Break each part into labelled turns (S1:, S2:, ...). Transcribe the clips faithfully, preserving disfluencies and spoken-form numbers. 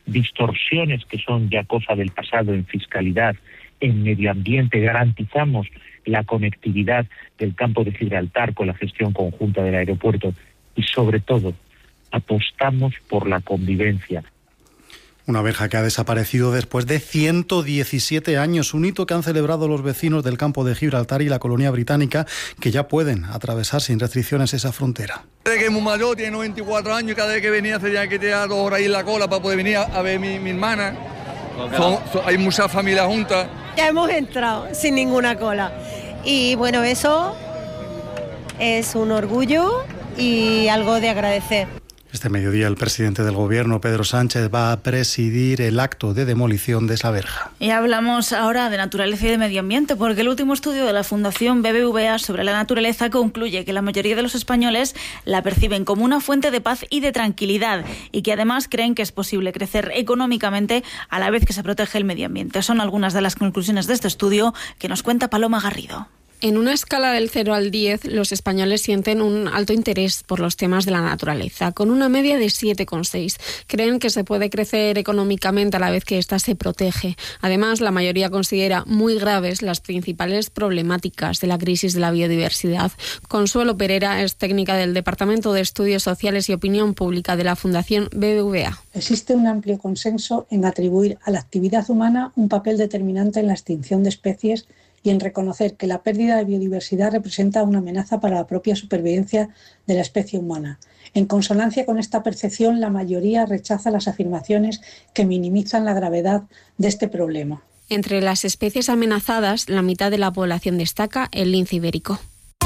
S1: distorsiones que son ya cosa del pasado en fiscalidad, en medio ambiente, garantizamos la conectividad del campo de Gibraltar con la gestión conjunta del aeropuerto y, sobre todo, apostamos por la convivencia.
S2: Una verja que ha desaparecido después de ciento diecisiete años, un hito que han celebrado los vecinos del campo de Gibraltar y la colonia británica, que ya pueden atravesar sin restricciones esa frontera.
S3: Que es muy mayor, tiene noventa y cuatro años, y cada vez que venía se tenía que tirar dos horas ahí en la cola para poder venir a ver a mi, mi hermana. Son, son, hay muchas familias juntas.
S4: Ya hemos entrado sin ninguna cola. Y bueno, eso es un orgullo y algo de agradecer.
S2: Este mediodía el presidente del Gobierno, Pedro Sánchez, va a presidir el acto de demolición de esa verja.
S5: Y hablamos ahora de naturaleza y de medio ambiente, porque el último estudio de la Fundación B B V A sobre la naturaleza concluye que la mayoría de los españoles la perciben como una fuente de paz y de tranquilidad, y que además creen que es posible crecer económicamente a la vez que se protege el medio ambiente. Son algunas de las conclusiones de este estudio que nos cuenta Paloma Garrido.
S6: En una escala del cero al diez, los españoles sienten un alto interés por los temas de la naturaleza, con una media de siete coma seis. Creen que se puede crecer económicamente a la vez que ésta se protege. Además, la mayoría considera muy graves las principales problemáticas de la crisis de la biodiversidad. Consuelo Pereira es técnica del Departamento de Estudios Sociales y Opinión Pública de la Fundación B B V A.
S7: Existe un amplio consenso en atribuir a la actividad humana un papel determinante en la extinción de especies y en reconocer que la pérdida de biodiversidad representa una amenaza para la propia supervivencia de la especie humana. En consonancia con esta percepción, la mayoría rechaza las afirmaciones que minimizan la gravedad de este problema.
S6: Entre las especies amenazadas, la mitad de la población destaca el lince ibérico.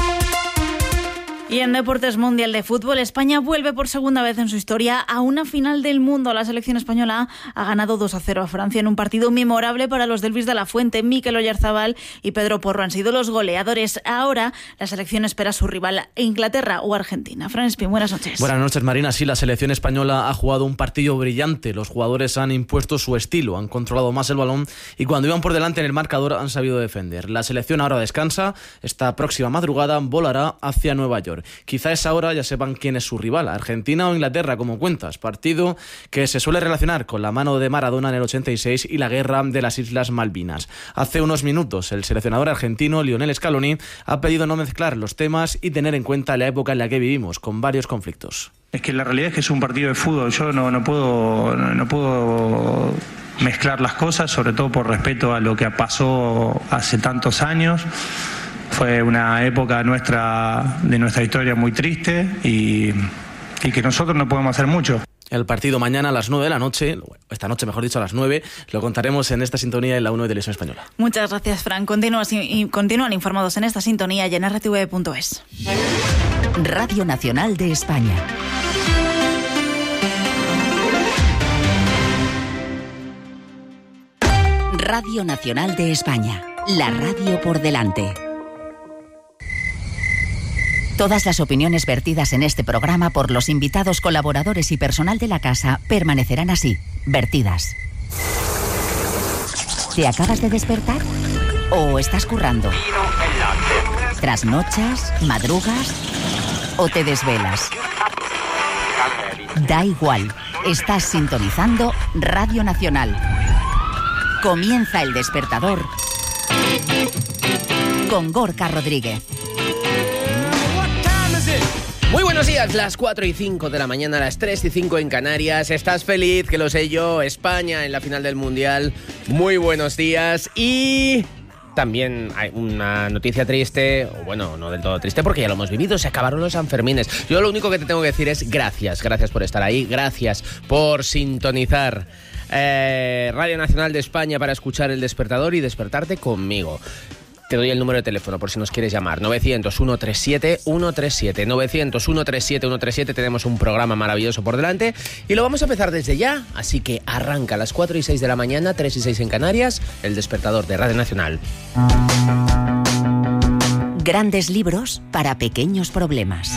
S5: Y en Deportes Mundial de Fútbol, España vuelve por segunda vez en su historia a una final del mundo. La selección española ha ganado dos a cero a Francia en un partido memorable para los del Luis de la Fuente. Mikel Oyarzabal y Pedro Porro han sido los goleadores. Ahora la selección espera a su rival, Inglaterra o Argentina. Fran Espín, buenas noches.
S8: Buenas noches, Marina. Sí, la selección española ha jugado un partido brillante. Los jugadores han impuesto su estilo, han controlado más el balón y cuando iban por delante en el marcador han sabido defender. La selección ahora descansa. Esta próxima madrugada volará hacia Nueva York. Quizá a esa hora ya sepan quién es su rival, Argentina o Inglaterra, como cuentas. Partido que se suele relacionar con la mano de Maradona en el ochenta y seis y la guerra de las Islas Malvinas. Hace unos minutos el seleccionador argentino Lionel Scaloni ha pedido no mezclar los temas y tener en cuenta la época en la que vivimos, con varios conflictos.
S9: Es que la realidad es que es un partido de fútbol. Yo no, no puedo no, no puedo mezclar las cosas, sobre todo por respeto a lo que pasó hace tantos años. Fue una época nuestra de nuestra historia muy triste y, y que nosotros no podemos hacer mucho.
S8: El partido mañana a las nueve de la noche, esta noche mejor dicho a las nueve, lo contaremos en esta sintonía en la uno de Televisión Española.
S5: Muchas gracias, Fran. Continúan, continúan informados en esta sintonía y en R T V punto es.
S10: Radio Nacional de España. Radio Nacional de España. La radio por delante. Todas las opiniones vertidas en este programa por los invitados, colaboradores y personal de la casa permanecerán así, vertidas. ¿Te acabas de despertar? ¿O estás currando? ¿Trasnochas? ¿Madrugas? ¿O te desvelas? Da igual, estás sintonizando Radio Nacional. Comienza El Despertador con Gorka Rodríguez.
S11: Muy buenos días, las cuatro y cinco de la mañana, las tres y cinco en Canarias. ¿Estás feliz? Que lo sé yo. España en la final del Mundial. Muy buenos días. Y también hay una noticia triste, o bueno, no del todo triste porque ya lo hemos vivido, se acabaron los Sanfermines. Yo lo único que te tengo que decir es gracias, gracias por estar ahí, gracias por sintonizar eh, Radio Nacional de España para escuchar El Despertador y despertarte conmigo. Te doy el número de teléfono por si nos quieres llamar, novecientos, ciento treinta y siete, ciento treinta y siete, novecientos, ciento treinta y siete, ciento treinta y siete. Tenemos un programa maravilloso por delante y lo vamos a empezar desde ya, así que arranca a las cuatro y seis de la mañana, tres y seis en Canarias, El Despertador de Radio Nacional.
S10: Grandes libros para pequeños problemas.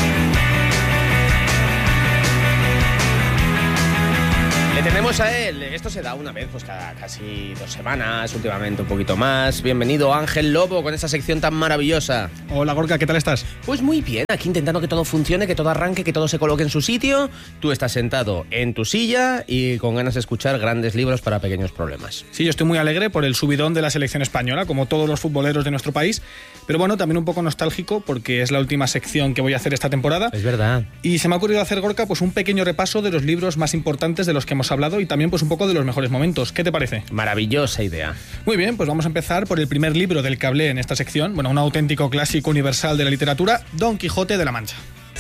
S11: Tenemos a él, esto se da una vez, pues cada casi dos semanas, últimamente un poquito más. Bienvenido Ángel Lobo con esta sección tan maravillosa.
S12: Hola Gorka, ¿qué tal estás?
S11: Pues muy bien, aquí intentando que todo funcione, que todo arranque, que todo se coloque en su sitio. Tú estás sentado en tu silla y con ganas de escuchar grandes libros para pequeños problemas.
S12: Sí, yo estoy muy alegre por el subidón de la selección española, como todos los futboleros de nuestro país, pero bueno, también un poco nostálgico porque es la última sección que voy a hacer esta temporada.
S11: Es verdad.
S12: Y se me ha ocurrido hacer, Gorka, pues un pequeño repaso de los libros más importantes de los que hemos hablado y también pues un poco de los mejores momentos. ¿Qué te parece?
S11: Maravillosa idea.
S12: Muy bien, pues vamos a empezar por el primer libro del que hablé en esta sección, bueno, un auténtico clásico universal de la literatura, Don Quijote de la Mancha.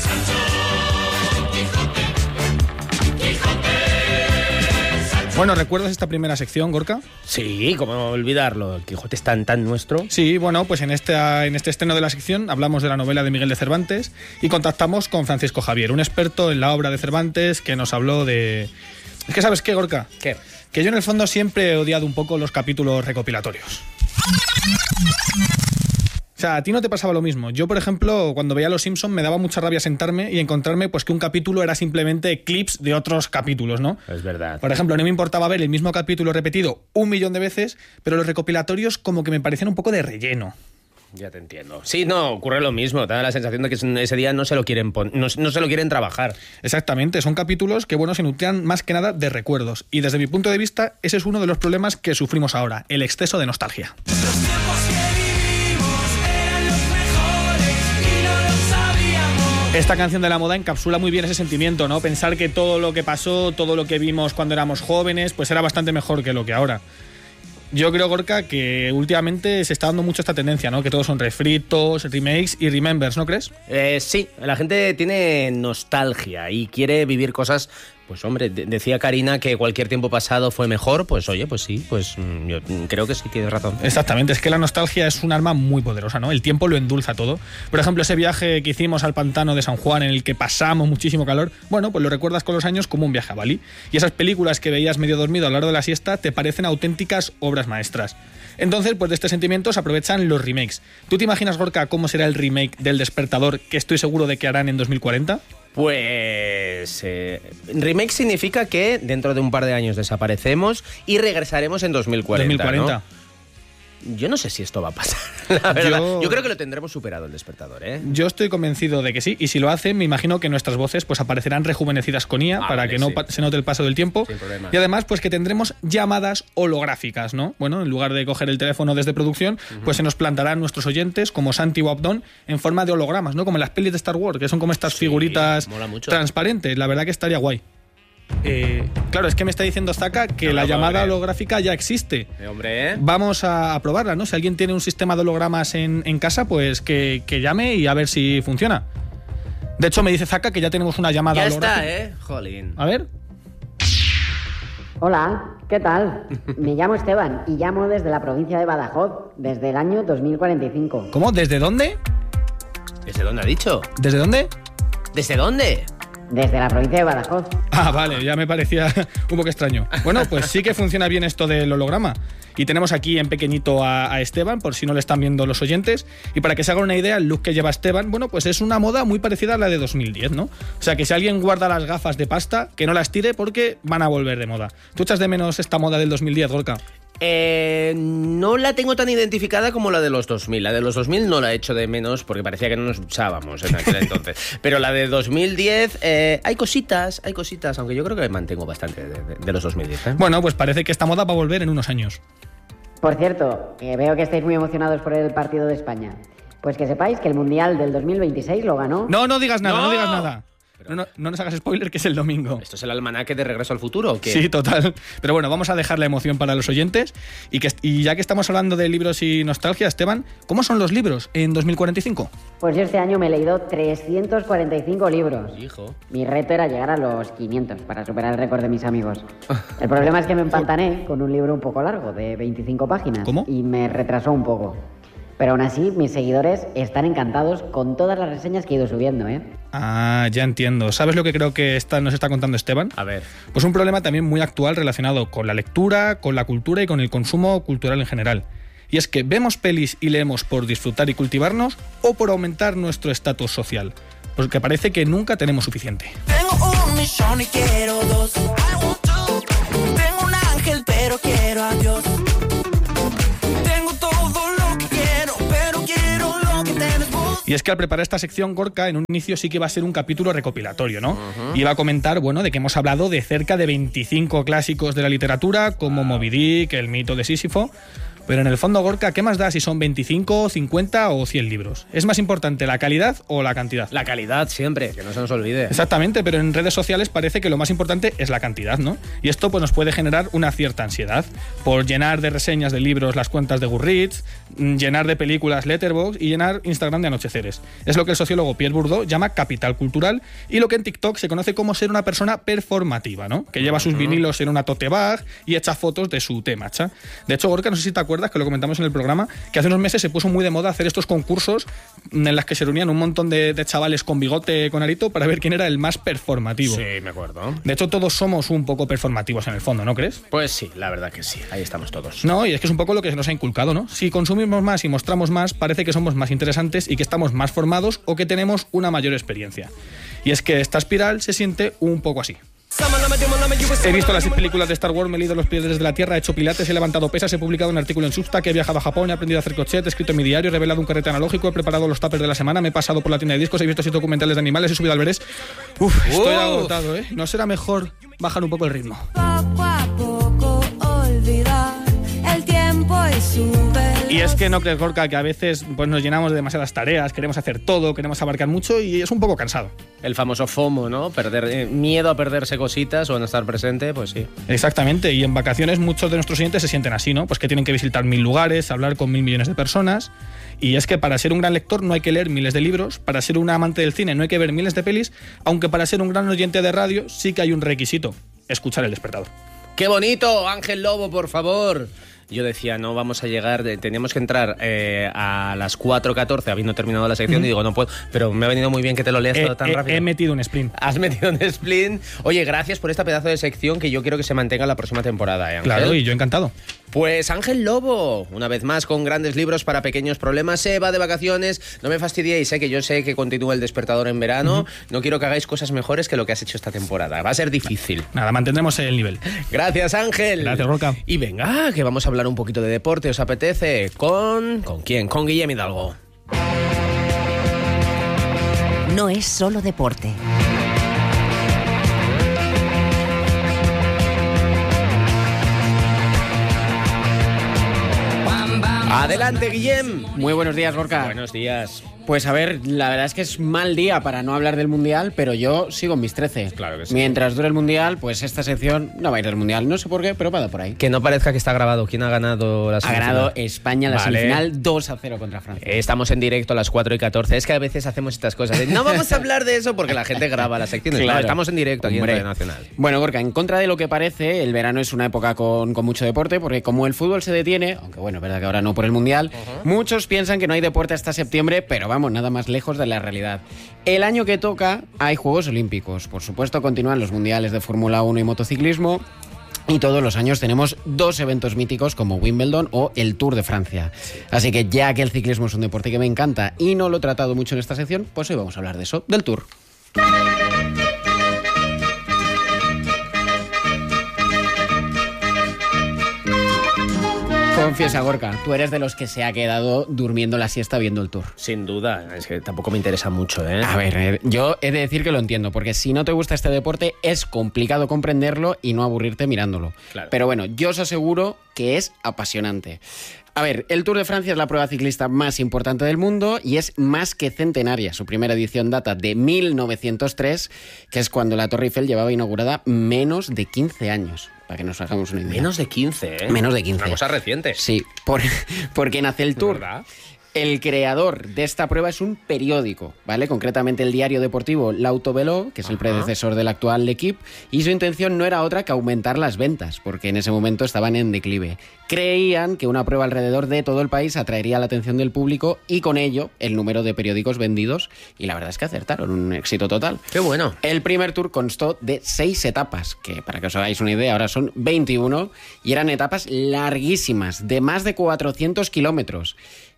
S12: Bueno, ¿recuerdas esta primera sección, Gorka?
S11: Sí, cómo olvidarlo. El Quijote es tan, tan nuestro.
S12: Sí, bueno, pues en este, en este estreno de la sección hablamos de la novela de Miguel de Cervantes y contactamos con Francisco Javier, un experto en la obra de Cervantes que nos habló de... Es que, ¿sabes qué, Gorka?
S11: ¿Qué?
S12: Que yo en el fondo siempre he odiado un poco los capítulos recopilatorios. O sea, a ti no te pasaba lo mismo. Yo, por ejemplo, cuando veía Los Simpson me daba mucha rabia sentarme y encontrarme pues que un capítulo era simplemente clips de otros capítulos, ¿no?
S11: Es verdad.
S12: Por ejemplo, no me importaba ver el mismo capítulo repetido un millón de veces, pero los recopilatorios como que me parecían un poco de relleno.
S11: Ya te entiendo. Sí, no, ocurre lo mismo. Te da la sensación de que ese día no se lo quieren pon- no, no se lo quieren trabajar.
S12: Exactamente, son capítulos que, bueno, se nutrían más que nada de recuerdos. Y desde mi punto de vista, ese es uno de los problemas que sufrimos ahora, el exceso de nostalgia.
S13: Los tiempos que vivimos eran los mejores y no lo sabíamos.
S12: Esta canción de la moda encapsula muy bien ese sentimiento, ¿no? Pensar que todo lo que pasó, todo lo que vimos cuando éramos jóvenes, pues era bastante mejor que lo que ahora. Yo creo, Gorka, que últimamente se está dando mucho esta tendencia, ¿no? Que todos son refritos, remakes y remembers, ¿no crees?
S11: Eh, sí, la gente tiene nostalgia y quiere vivir cosas. Pues hombre, de- decía Karina que cualquier tiempo pasado fue mejor. Pues oye, pues sí, pues mm, yo creo que sí, tienes razón.
S12: Exactamente, es que la nostalgia es un arma muy poderosa, ¿no? El tiempo lo endulza todo. Por ejemplo, ese viaje que hicimos al pantano de San Juan en el que pasamos muchísimo calor, bueno, pues lo recuerdas con los años como un viaje a Bali. Y esas películas que veías medio dormido a la hora de la siesta te parecen auténticas obras maestras. Entonces, pues de este sentimiento se aprovechan los remakes. ¿Tú te imaginas, Gorka, cómo será el remake del Despertador que estoy seguro de que harán en dos mil cuarenta?
S11: Pues eh, remake significa que dentro de un par de años desaparecemos y regresaremos en dos mil cuarenta.
S12: dos mil cuarenta.
S11: ¿no? Yo no sé si esto va a pasar, la verdad.
S12: Yo-
S11: Yo creo que lo tendremos superado el Despertador, ¿eh?
S12: Yo estoy convencido de que sí, y si lo hacen, me imagino que nuestras voces pues aparecerán rejuvenecidas con I A
S11: Ah,
S12: para
S11: vale,
S12: que no
S11: sí.
S12: pa- se note el paso del tiempo.
S11: Sin problema.
S12: Y además, pues que tendremos llamadas holográficas, ¿no? Bueno, en lugar de coger el teléfono desde producción, pues se nos plantarán nuestros oyentes, como Santi o Abdón, en forma de hologramas, ¿no? Como en las pelis de Star Wars, que son como estas figuritas
S11: mola mucho.
S12: transparentes. La verdad que estaría guay. Eh, claro, es que me está diciendo Zaka que
S11: No
S12: la
S11: lo puedo
S12: llamada
S11: creer.
S12: holográfica ya existe.
S11: Eh, hombre, ¿eh?
S12: Vamos a, a probarla, ¿no? Si alguien tiene un sistema de hologramas en, en casa, pues que, que llame y a ver si funciona. De hecho, me dice Zaka que ya tenemos una llamada
S11: Ya
S12: holográfica.
S11: está, ¿eh? Jolín.
S12: A ver.
S14: Hola, ¿qué tal? Me llamo Esteban y llamo desde la provincia de Badajoz, desde el año dos mil cuarenta y cinco.
S12: ¿Cómo? ¿Desde dónde?
S11: ¿Desde dónde ha dicho?
S12: ¿Desde dónde?
S11: ¿Desde dónde?
S14: Desde la provincia de Badajoz.
S12: Ah, vale, ya me parecía un poco extraño. Bueno, pues sí que funciona bien esto del holograma. Y tenemos aquí en pequeñito a, a Esteban, por si no le están viendo los oyentes. Y para que se hagan una idea, el look que lleva Esteban, bueno, pues es una moda muy parecida a la de dos mil diez, ¿no? O sea, que si alguien guarda las gafas de pasta, que no las tire porque van a volver de moda. ¿Tú echas de menos esta moda del dos mil diez, Gorka?
S11: Eh, no la tengo tan identificada como la de los dos mil. La de los dos mil no la echo de menos porque parecía que no nos usábamos en aquel entonces. Pero la de dos mil diez, eh, hay cositas, hay cositas, aunque yo creo que me mantengo bastante de, de- de los dos mil diez. ¿eh?
S12: Bueno, pues parece que esta moda va a volver en unos años.
S14: Por cierto, eh, veo que estáis muy emocionados por el partido de España. Pues que sepáis que el Mundial del dos mil veintiséis lo ganó...
S12: No, no digas nada, no,
S11: ¡No!
S12: digas nada. No, no, no nos hagas spoiler, que es el domingo.
S11: ¿Esto es el almanaque de Regreso al Futuro o qué?
S12: Sí, total. Pero bueno, vamos a dejar la emoción para los oyentes. Y, que, y ya que estamos hablando de libros y nostalgia, Esteban, ¿cómo son los libros en dos mil cuarenta y cinco?
S14: Pues yo este año me he leído trescientos cuarenta y cinco libros.
S11: Hijo.
S14: Mi reto era llegar a los quinientos para superar el récord de mis amigos. El problema es que me empantané con un libro un poco largo, de veinticinco páginas.
S12: ¿Cómo?
S14: Y me retrasó un poco. Pero aún así, mis seguidores están encantados con todas las reseñas que he ido subiendo, ¿eh?
S12: Ah, ya entiendo. ¿Sabes lo que creo que está, nos está contando Esteban?
S11: A ver.
S12: Pues un problema también muy actual relacionado con la lectura, con la cultura y con el consumo cultural en general. Y es que vemos pelis y leemos por disfrutar y cultivarnos o por aumentar nuestro estatus social. Porque parece que nunca tenemos suficiente.
S13: Tengo un millón y quiero dos. I want two. Tengo una
S12: Y es que al preparar esta sección, Gorka, en un inicio sí que iba a ser un capítulo recopilatorio, ¿no? Uh-huh. Iba a comentar, bueno, de que hemos hablado de cerca de veinticinco clásicos de la literatura, como Moby Dick, El mito de Sísifo. Pero en el fondo, Gorka, ¿qué más da si son veinticinco, cincuenta o cien libros? ¿Es más importante la calidad o la cantidad?
S11: La calidad siempre, que no se nos olvide.
S12: Exactamente, pero en redes sociales parece que lo más importante es la cantidad, ¿no? Y esto pues nos puede generar una cierta ansiedad por llenar de reseñas de libros las cuentas de Goodreads, llenar de películas Letterboxd y llenar Instagram de anocheceres. Es lo que el sociólogo Pierre Bourdieu llama capital cultural y lo que en TikTok se conoce como ser una persona performativa, ¿no? Que lleva sus uh-huh. vinilos en una tote bag y echa fotos de su té matcha. De hecho, Gorka, no sé si te acuerdas que lo comentamos en el programa, que hace unos meses se puso muy de moda hacer estos concursos en los que se reunían un montón de, de chavales con bigote, con arito, para ver quién era el más performativo.
S11: Sí, me acuerdo.
S12: De hecho, todos somos un poco performativos en el fondo, ¿no crees?
S11: Pues sí, la verdad que sí, ahí estamos todos.
S12: No, y es que es un poco lo que se nos ha inculcado, ¿no? Si consumimos más y mostramos más, parece que somos más interesantes y que estamos más formados o que tenemos una mayor experiencia. Y es que esta espiral se siente un poco así. He visto las películas de Star Wars, me he leído Los pies de la tierra, he hecho pilates, he levantado pesas, he publicado un artículo en Substack, he viajado a Japón, he aprendido a hacer crochet, he escrito en mi diario, he revelado un carrete analógico, he preparado los tuppers de la semana, me he pasado por la tienda de discos, he visto seis documentales de animales, he subido al Everest. Uf, estoy
S11: Uf.
S12: agotado, ¿eh? ¿No será mejor bajar un poco el ritmo?
S13: Poco a poco olvidar el tiempo y su velo.
S12: Y es que no crees, Gorka, que a veces pues, nos llenamos de demasiadas tareas, queremos hacer todo, queremos abarcar mucho y es un poco cansado.
S11: El famoso FOMO, ¿no? Perder, eh, miedo a perderse cositas o a no estar presente, pues sí.
S12: Exactamente, y en vacaciones muchos de nuestros oyentes se sienten así, ¿no? Pues que tienen que visitar mil lugares, hablar con mil millones de personas. Y es que para ser un gran lector no hay que leer miles de libros, para ser un amante del cine no hay que ver miles de pelis, aunque para ser un gran oyente de radio sí que hay un requisito: escuchar El Despertador.
S11: ¡Qué bonito! Ángel Lobo, por favor. Yo decía, no vamos a llegar, teníamos que entrar eh, a las cuatro catorce habiendo terminado la sección, uh-huh. y digo, no puedo, pero me ha venido muy bien que te lo leas
S12: eh,
S11: todo tan
S12: eh,
S11: rápido.
S12: He metido un sprint.
S11: Has metido un sprint. Oye, gracias por esta pedazo de sección que yo quiero que se mantenga la próxima temporada, ¿eh, Ángel?
S12: Claro, y yo encantado.
S11: Pues Ángel Lobo, una vez más con grandes libros para pequeños problemas, se va de vacaciones. No me fastidiéis, sé que yo sé que continúa El Despertador en verano. Uh-huh. No quiero que hagáis cosas mejores que lo que has hecho esta temporada. Va a ser difícil.
S12: Nada, mantendremos el nivel.
S11: Gracias, Ángel.
S12: Gracias, Gorka.
S11: Y venga, que vamos a hablar un poquito de deporte. ¿Os apetece? ¿Con... ¿Con quién? Con Guillem Hidalgo.
S10: No es solo deporte.
S11: Adelante, Guillem.
S14: Muy buenos días, Gorka.
S11: Buenos días.
S14: Pues a ver, la verdad es que es mal día para no hablar del Mundial, pero yo sigo en mis trece.
S11: Claro que sí.
S14: Mientras dure el Mundial, pues esta sección no va a ir al Mundial. No sé por qué, pero va por ahí.
S11: Que no parezca que está grabado. ¿Quién ha ganado la semifinal?
S14: Ha ganado España la
S11: Vale.
S14: semifinal dos a cero contra Francia.
S11: Estamos en directo a las cuatro y catorce. Es que a veces hacemos estas cosas. de, No vamos a hablar de eso porque la gente graba las secciones.
S14: Claro.
S11: No, estamos en directo aquí
S14: Hombre.
S11: en Radio Nacional.
S14: Bueno, Gorka, en contra de lo que parece, el verano es una época con, con mucho deporte, porque como el fútbol se detiene, aunque bueno, es verdad que ahora no por el Mundial, uh-huh. muchos piensan que no hay deporte hasta septiembre, pero vamos, nada más lejos de la realidad. El año que toca hay Juegos Olímpicos. Por supuesto, continúan los mundiales de Fórmula uno y motociclismo. Y todos los años tenemos dos eventos míticos como Wimbledon o el Tour de Francia. Así que ya que el ciclismo es un deporte que me encanta y no lo he tratado mucho en esta sección, pues hoy vamos a hablar de eso, del Tour. Confiesa, Gorka, tú eres de los que se ha quedado durmiendo la siesta viendo el Tour.
S11: Sin duda, es que tampoco me interesa mucho, ¿eh?
S14: A ver, eh, yo he de decir que lo entiendo, porque si no te gusta este deporte es complicado comprenderlo y no aburrirte mirándolo.
S11: Claro.
S14: Pero bueno, yo os aseguro que es apasionante. A ver, el Tour de Francia es la prueba ciclista más importante del mundo y es más que centenaria. Su primera edición data de mil novecientos tres, que es cuando la Torre Eiffel llevaba inaugurada menos de quince años. Para que nos hagamos una idea.
S11: Menos de quince, ¿eh?
S14: Menos de quince.
S11: Una cosa reciente.
S14: Sí, por, porque nace el Tour.
S11: ¿Verdad?
S14: El creador de esta prueba es un periódico, ¿vale? Concretamente el diario deportivo L'Autovelo, que es el Ajá. predecesor del actual L'Équipe, y su intención no era otra que aumentar las ventas, porque en ese momento estaban en declive. Creían que una prueba alrededor de todo el país atraería la atención del público y con ello el número de periódicos vendidos, y la verdad es que acertaron, un éxito total.
S11: ¡Qué bueno!
S14: El primer Tour constó de seis etapas, que para que os hagáis una idea ahora son veintiuno, y eran etapas larguísimas, de más de cuatrocientos kilómetros.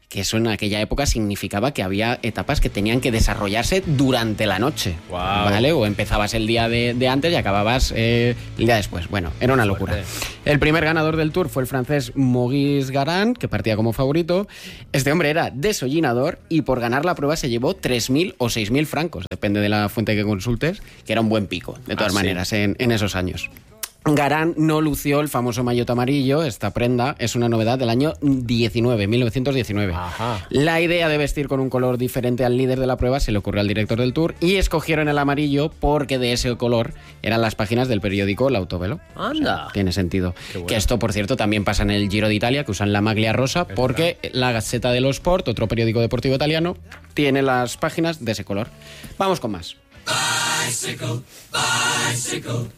S14: que eso en aquella época significaba que había etapas que tenían que desarrollarse durante la noche,
S11: wow.
S14: ¿vale? O empezabas el día de, de antes y acababas eh, el día después. Bueno, era una locura.
S11: Fuerte.
S14: El primer ganador del Tour fue el francés Maurice Garin, que partía como favorito. Este hombre era desollinador y por ganar la prueba se llevó tres mil o seis mil francos, depende de la fuente que consultes, que era un buen pico, de todas
S11: ah,
S14: maneras,
S11: sí.
S14: en, en esos años. Garin no lució el famoso maillot amarillo. Esta prenda es una novedad del año diecinueve, mil novecientos diecinueve.
S11: Ajá.
S14: La idea de vestir con un color diferente al líder de la prueba se le ocurrió al director del Tour y escogieron el amarillo porque de ese color eran las páginas del periódico L'Autovelo.
S11: Anda.
S14: O sea, tiene sentido.
S11: Qué bueno.
S14: Que esto, por cierto, también pasa en el Giro de Italia, que usan la maglia rosa,
S11: Es
S14: porque
S11: verdad.
S14: la Gazzetta dello Sport, otro periódico deportivo italiano, tiene las páginas de ese color. Vamos con más.
S13: Bicycle, bicycle.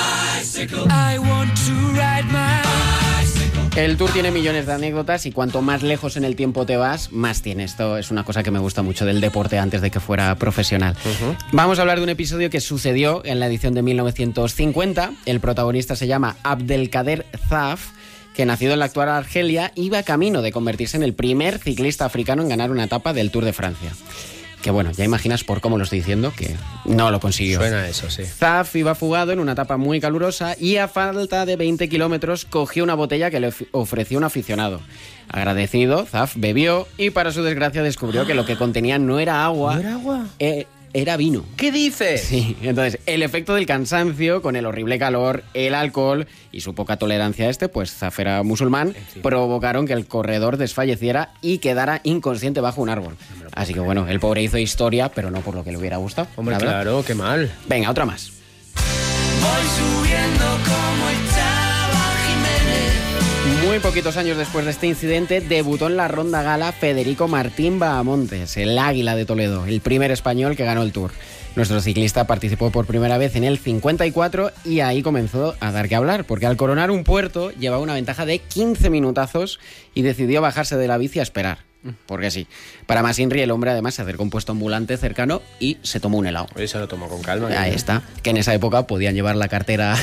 S13: I want to ride my bicycle.
S14: El Tour tiene millones de anécdotas y cuanto más lejos en el tiempo te vas, más tiene. Esto es una cosa que me gusta mucho del deporte antes de que fuera profesional.
S11: Uh-huh.
S14: Vamos a hablar de un episodio que sucedió en la edición de mil novecientos cincuenta. El protagonista se llama Abdelkader Zaf, que nacido en la actual Argelia, iba camino de convertirse en el primer ciclista africano en ganar una etapa del Tour de Francia. Que bueno, ya imaginas por cómo lo estoy diciendo que no lo consiguió.
S11: Suena eso, sí.
S14: Zaf iba fugado en una etapa muy calurosa y a falta de veinte kilómetros cogió una botella que le of- ofreció un aficionado. Agradecido, Zaf bebió y para su desgracia descubrió que lo que contenía no era agua,
S11: ¿No era agua?
S14: eh, era vino.
S11: ¿Qué dices?
S14: Sí, entonces el efecto del cansancio con el horrible calor, el alcohol y su poca tolerancia a este, pues Zaf era musulmán, provocaron que el corredor desfalleciera y quedara inconsciente bajo un árbol. Así que bueno, el pobre hizo historia, pero no por lo que le hubiera gustado.
S11: Hombre,
S14: la verdad.
S11: claro, qué mal.
S14: Venga, otra más.
S13: Voy subiendo como el Chava Jiménez.
S14: Muy poquitos años después de este incidente, debutó en la ronda gala Federico Martín Bahamontes, el águila de Toledo, el primer español que ganó el Tour. Nuestro ciclista participó por primera vez en el cincuenta y cuatro y ahí comenzó a dar que hablar, porque al coronar un puerto llevaba una ventaja de quince minutazos y decidió bajarse de la bici a esperar. Porque sí. Para más Inri, el hombre además se acercó a un puesto ambulante cercano y se tomó un helado.
S11: Oye, se lo tomó con calma.
S14: Ahí
S11: ¿no?
S14: está. Que en esa época podían llevar la cartera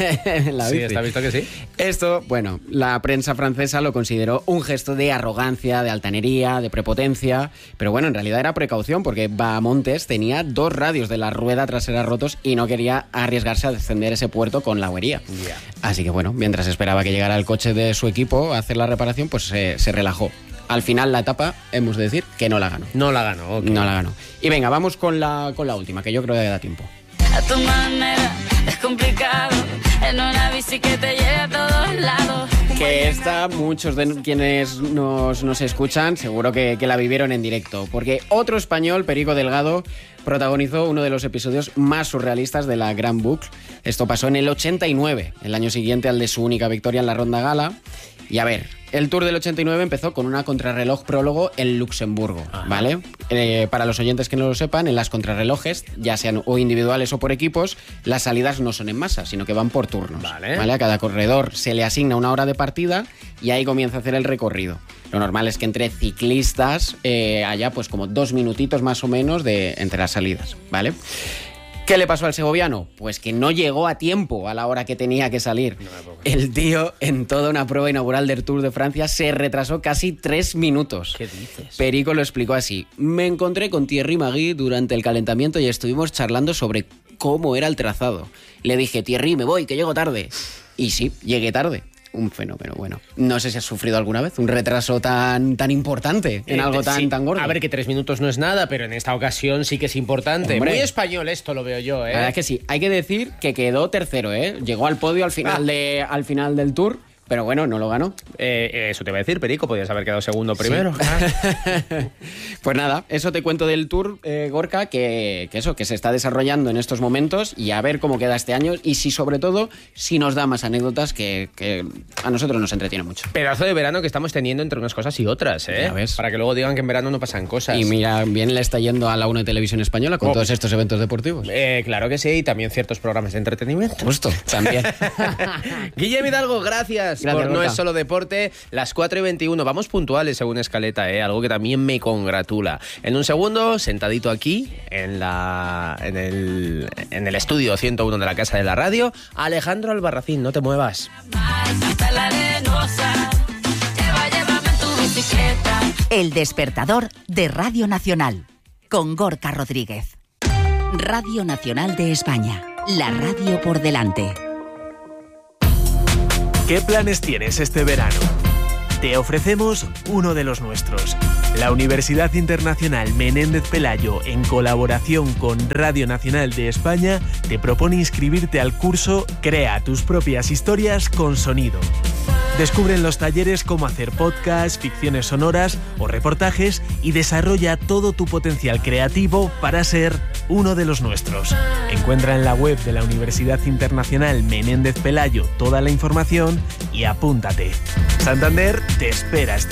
S14: en la
S11: Sí,
S14: bici.
S11: está visto que sí.
S14: Esto, bueno, la prensa francesa lo consideró un gesto de arrogancia, de altanería, de prepotencia, pero bueno, en realidad era precaución porque Bahamontes tenía dos radios de la rueda trasera rotos y no quería arriesgarse a descender ese puerto con la avería.
S11: Yeah.
S14: Así que bueno, mientras esperaba que llegara el coche de su equipo a hacer la reparación, pues se, se relajó. Al final la etapa, hemos de decir, que no la ganó.
S11: No la ganó, ok.
S14: No la ganó. Y venga, vamos con la, con la última, que yo creo que da tiempo.
S15: A tu manera es complicado, en una bici que te lleve a todos lados.
S14: Que esta, muchos de quienes nos, nos escuchan seguro que, que la vivieron en directo, porque otro español, Perico Delgado, protagonizó uno de los episodios más surrealistas de la Grand Boucle. Esto pasó en el ochenta y nueve, el año siguiente al de su única victoria en la Ronda Gala. Y a ver, el Tour del ochenta y nueve empezó con una contrarreloj prólogo en Luxemburgo,
S11: Ajá.
S14: ¿vale? Eh, para los oyentes que no lo sepan, en las contrarrelojes, ya sean o individuales o por equipos, las salidas no son en masa, sino que van por turnos.
S11: Vale.
S14: ¿vale? A cada corredor se le asigna una hora de partida y ahí comienza a hacer el recorrido. Lo normal es que entre ciclistas eh, haya pues como dos minutitos más o menos de, entre las salidas, ¿vale? ¿Qué le pasó al segoviano? Pues que no llegó a tiempo a la hora que tenía que salir. El tío, en toda una prueba inaugural del Tour de Francia, se retrasó casi tres minutos.
S11: ¿Qué dices?
S14: Perico lo explicó así. Me encontré con Thierry Magui durante el calentamiento y estuvimos charlando sobre cómo era el trazado. Le dije, Thierry, me voy, que llego tarde. Y sí, llegué tarde. Un fenómeno, bueno. No sé si has sufrido alguna vez un retraso tan, tan importante en
S11: Eh,
S14: algo tan,
S11: sí.
S14: tan gordo.
S11: A ver, que tres minutos no es nada, pero en esta ocasión sí que es importante.
S14: Hombre.
S11: Muy español esto lo veo yo, ¿eh?
S14: La verdad es que sí. Hay que decir que quedó tercero, ¿eh? Llegó al podio al final,
S11: Ah.
S14: de, al final del Tour, pero bueno, no lo ganó.
S11: Eh, eh, eso te iba a decir, Perico, podías haber quedado segundo primero.
S14: Pues nada, eso te cuento del Tour, eh, Gorka, que, que eso, que se está desarrollando en estos momentos y a ver cómo queda este año y si sobre todo, si nos da más anécdotas que, que a nosotros nos entretiene mucho.
S11: Pedazo de verano que estamos teniendo entre unas cosas y otras, ¿eh?
S14: Ya ves.
S11: Para que luego digan que en verano no pasan cosas.
S14: Y mira, bien le está yendo a la uno de Televisión Española con
S11: Oh.
S14: todos estos eventos deportivos.
S11: Eh, claro que sí, y también ciertos programas de entretenimiento.
S14: Justo, también.
S11: Guillermo Hidalgo, gracias,
S14: Gracias,
S11: por No
S14: Gorka.
S11: es solo deporte. Las cuatro y veintiuno, vamos puntuales según escaleta, ¿eh? Algo que también me congratula. En un segundo, sentadito aquí, en, la, en, el, en el estudio ciento uno de la Casa de la Radio, Alejandro Albarracín, no te muevas.
S15: Hasta la arenosa, lleva, llévame en tu bicicleta.
S10: El despertador de Radio Nacional, con Gorka Rodríguez. Radio Nacional de España, la radio por delante.
S16: ¿Qué planes tienes este verano? Te ofrecemos uno de los nuestros. La Universidad Internacional Menéndez Pelayo, en colaboración con Radio Nacional de España, te propone inscribirte al curso Crea tus propias historias con sonido. Descubre en los talleres cómo hacer podcasts, ficciones sonoras o reportajes y desarrolla todo tu potencial creativo para ser uno de los nuestros. Encuentra en la web de la Universidad Internacional Menéndez Pelayo toda la información y apúntate. Santander te espera este